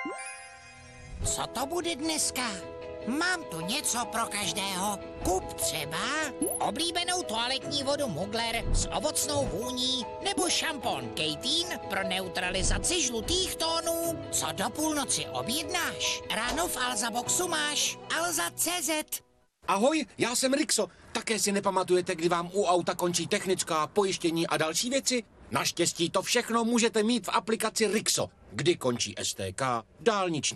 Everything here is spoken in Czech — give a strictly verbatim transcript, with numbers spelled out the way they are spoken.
Co to bude dneska? Mám tu něco pro každého. Kup třeba oblíbenou toaletní vodu Mugler s ovocnou vůní nebo šampon Kejtín pro neutralizaci žlutých tónů. Co do půlnoci objednáš? Ráno v Alza Boxu máš Alza tečka cé zet. Ahoj, já jsem Rixo. Také si nepamatujete, kdy vám u auta končí technická, pojištění a další věci? Naštěstí to všechno můžete mít v aplikaci Rixo, kdy končí es té ká, dálniční